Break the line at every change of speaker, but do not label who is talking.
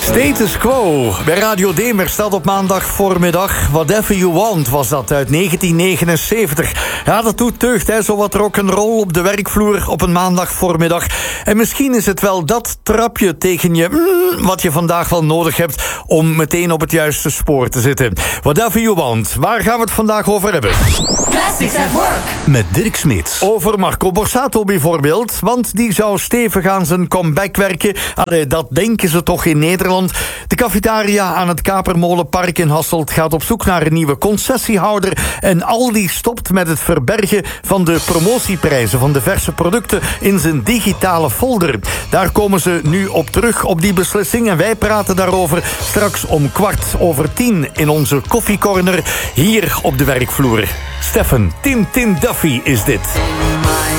Status Quo bij Radio Demer staat op maandag voormiddag. Whatever You Want was dat uit 1979. Ja, dat doet deugd, hè, zo wat rock'n'roll op de werkvloer op een maandag voormiddag. En misschien is het wel dat trapje tegen je wat je vandaag wel nodig hebt om meteen op het juiste spoor te zitten. Whatever You Want, waar gaan we het vandaag over hebben?
Classics at Work.
Met Dirk Smits. Over Marco Borsato bijvoorbeeld, want die zou stevig aan zijn comeback werken. Allee, dat denken ze toch in Nederland. De cafetaria aan het Kapermolenpark in Hasselt gaat op zoek naar een nieuwe concessiehouder. En Aldi stopt met het verbergen van de promotieprijzen van de verse producten in zijn digitale folder. Daar komen ze nu op terug, op die beslissing. En wij praten daarover straks om 10:15 in onze koffiecorner hier op de werkvloer. Stefan Tim Duffy is dit.